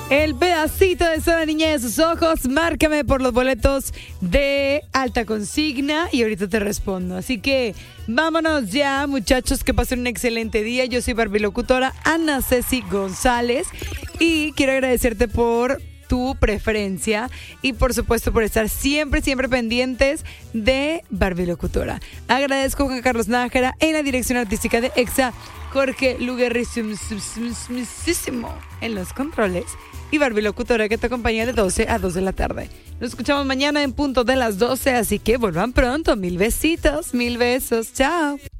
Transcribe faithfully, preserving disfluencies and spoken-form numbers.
El pedacito de esa niña de sus ojos. Márcame por los boletos de alta consigna y ahorita te respondo. Así que vámonos ya, muchachos, que pasen un excelente día. Yo soy barbilocutora Ana Ceci González y quiero agradecerte por tu preferencia y por supuesto por estar siempre, siempre pendientes de Barbilocutora. Agradezco a Juan Carlos Nájera en la dirección artística de Exa, Jorge Luguerrísimo en los controles y Barbilocutora que te acompaña de doce a dos de la tarde. Nos escuchamos mañana en punto de las doce, así que vuelvan pronto. Mil besitos, mil besos. Chao.